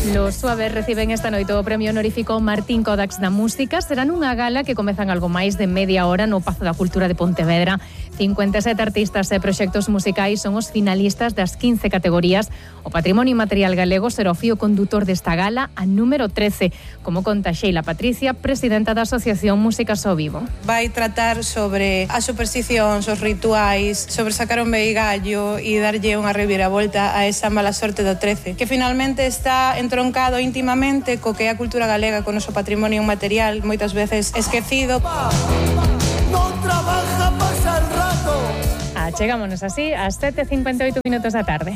Los Suaves reciben esta noite o premio honorífico Martín Kodax da Música. Será nunha gala que comezan algo máis de media hora no Pazo da Cultura de Pontevedra. 57 artistas e proxectos musicais son os finalistas das 15 categorías. O patrimonio inmaterial galego será o fío condutor desta gala, a número 13, como conta Sheila Patricia, presidenta da Asociación Músicas ao Vivo. Vai tratar sobre as supersticións, os rituais, sobre sacar un veigallo e darlle unha reviravolta a esa mala sorte do 13, que finalmente está entroncado íntimamente co que é a cultura galega, con o noso patrimonio inmaterial, moitas veces esquecido. Non trabaja, pasa el rato. Chegámonos así ás 7:58 minutos da tarde.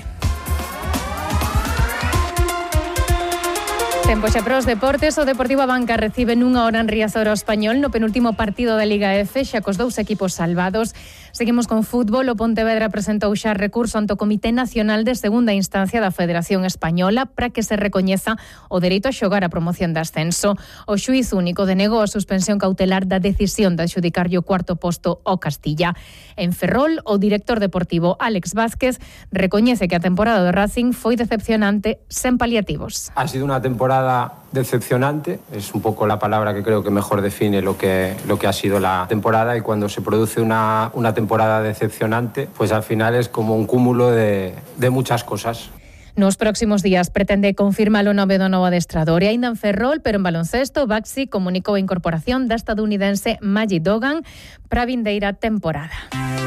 Tempo xa para os deportes. O Deportivo Abanca recibe nunha hora en Riazor ao Español no penúltimo partido da Liga F, xa cos dous equipos salvados. Seguimos con fútbol. O Pontevedra presentou xa recurso ante o Comité Nacional de Segunda Instancia da Federación Española para que se recoñeza o dereito a xogar a promoción de ascenso. O xuíz único denegou a suspensión cautelar da decisión de adxudicarlle o cuarto posto ao Castilla. En Ferrol, o director deportivo Álex Vázquez recoñece que a temporada do Racing foi decepcionante sen paliativos. Ha sido una temporada decepcionante, es un poco la palabra que creo que mejor define lo que ha sido la temporada, y cuando se produce una temporada decepcionante, pues al final es como un cúmulo de muchas cosas. Nos próximos días pretende confirmar o nome do novo adestrador, e aínda en Ferrol, pero en baloncesto, Baxi comunicou a incorporación da estadounidense Maggie Dogan para a vindeira temporada.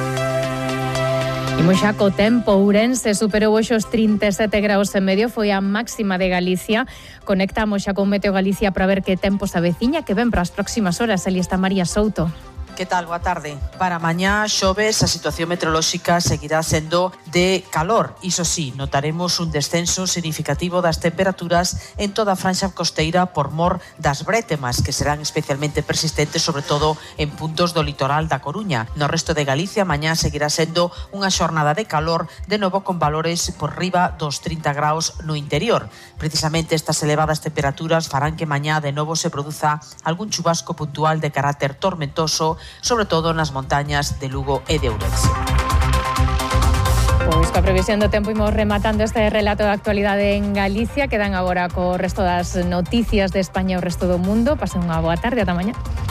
Imos xa co tempo. Ourense superou hoxe os 37 graus e medio, foi a máxima de Galicia. Conectamos xa con Meteo Galicia para ver que tempo se aveciña, que ven para as próximas horas. Ali está María Souto. Que tal? Boa tarde. Para mañá xoves, a situación meteorolóxica seguirá sendo de calor. Iso sí, notaremos un descenso significativo das temperaturas en toda a franxa costeira por mor das brétemas, que serán especialmente persistentes, sobre todo en puntos do litoral da Coruña. No resto de Galicia, mañá seguirá sendo unha xornada de calor, de novo con valores por riba dos 30 graus no interior. Precisamente estas elevadas temperaturas farán que mañá de novo se produza algún chubasco puntual de carácter tormentoso, sobre todo nas montañas de Lugo e de Ourense. Pois coa previsión do tempo imos rematando este relato da actualidade en Galicia. Quedan agora co resto das noticias de España e o resto do mundo. Pasen unha boa tarde, ata mañá.